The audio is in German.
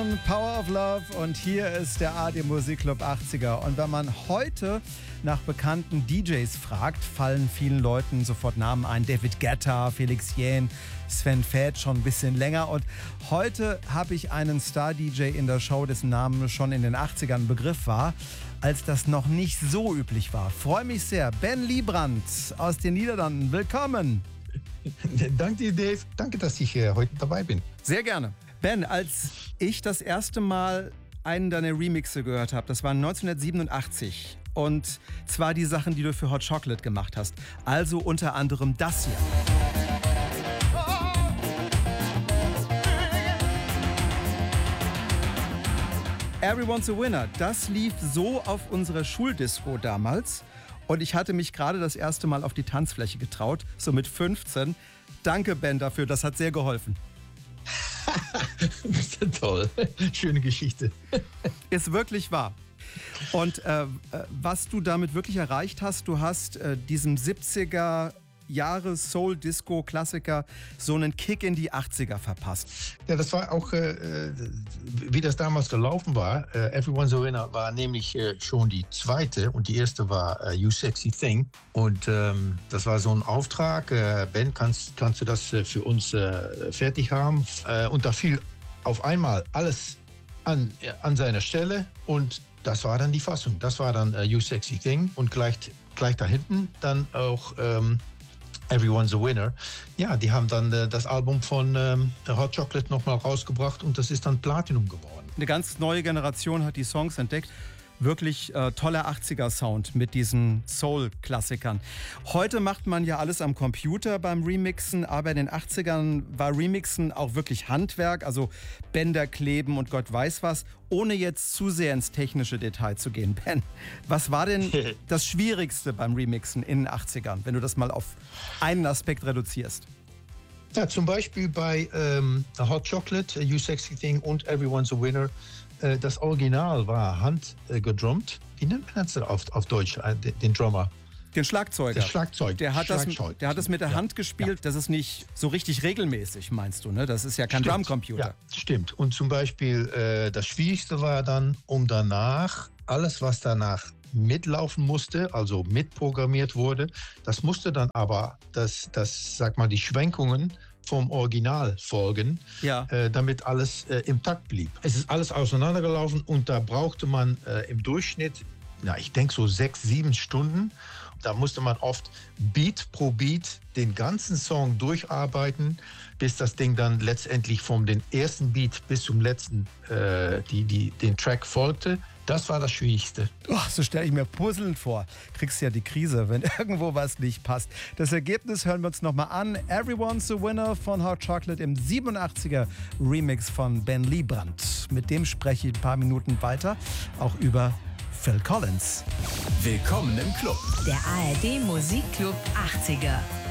Brown, Power of Love, und hier ist der ARD Musikclub 80er. Und wenn man heute nach bekannten DJs fragt, fallen vielen Leuten sofort Namen ein. David Guetta, Felix Jähn, Sven Väth, schon ein bisschen länger. Und heute habe ich einen Star-DJ in der Show, dessen Name schon in den 80ern ein Begriff war, als das noch nicht so üblich war. Freue mich sehr. Ben Liebrand aus den Niederlanden, willkommen. Danke dir, Dave. Danke, dass ich heute dabei bin. Sehr gerne. Ben, als ich das erste Mal einen deiner Remixe gehört habe, das war 1987. Und zwar die Sachen, die du für Hot Chocolate gemacht hast. Also unter anderem das hier. Everyone's a Winner. Das lief so auf unserer Schuldisco damals. Und ich hatte mich gerade das erste Mal auf die Tanzfläche getraut, so mit 15. Danke, Ben, dafür. Das hat sehr geholfen. Das ist ja toll. Schöne Geschichte. Ist wirklich wahr. Und was du damit wirklich erreicht hast, du hast diesem 70er Jahre Soul-Disco-Klassiker so einen Kick in die 80er verpasst. Ja, das war auch, wie das damals gelaufen war. Everyone's a Winner war nämlich schon die zweite und die erste war You Sexy Thing. Und das war so ein Auftrag. Ben, kannst du das für uns fertig haben? Und da fiel auf einmal alles an seiner Stelle und das war dann die Fassung. Das war dann You Sexy Thing und gleich da hinten dann auch Everyone's a Winner. Ja, die haben dann das Album von Hot Chocolate nochmal rausgebracht und das ist dann Platinum geworden. Eine ganz neue Generation hat die Songs entdeckt. Wirklich toller 80er-Sound mit diesen Soul-Klassikern. Heute macht man ja alles am Computer beim Remixen, aber in den 80ern war Remixen auch wirklich Handwerk, also Bänder kleben und Gott weiß was, ohne jetzt zu sehr ins technische Detail zu gehen. Ben, was war denn das Schwierigste beim Remixen in den 80ern, wenn du das mal auf einen Aspekt reduzierst? Ja, zum Beispiel bei Hot Chocolate, You Sexy Thing und Everyone's a Winner. Das Original war handgedrummt. Wie nennt man das auf Deutsch, den Drummer? Den Schlagzeuger. Das Schlagzeug. Der hat das mit der Hand gespielt. Ja. Das ist nicht so richtig regelmäßig, meinst du, ne? Das ist ja kein Drumcomputer. Ja, stimmt. Und zum Beispiel das Schwierigste war dann, danach, alles was danach mitlaufen musste, also mitprogrammiert wurde, das musste dann aber, die Schwenkungen vom Original folgen, ja. Damit alles im Takt blieb. Es ist alles auseinandergelaufen und da brauchte man im Durchschnitt, ich denke so 6-7 Stunden. Da musste man oft Beat pro Beat den ganzen Song durcharbeiten, bis das Ding dann letztendlich vom den ersten Beat bis zum letzten den Track folgte. Das war das Schwierigste. Oh, so stelle ich mir puzzelnd vor. Kriegst ja die Krise, wenn irgendwo was nicht passt. Das Ergebnis hören wir uns nochmal an. Everyone's a Winner von Hot Chocolate im 87er Remix von Ben Liebrand. Mit dem spreche ich ein paar Minuten weiter, auch über Phil Collins. Willkommen im Club. Der ARD Musikclub 80er.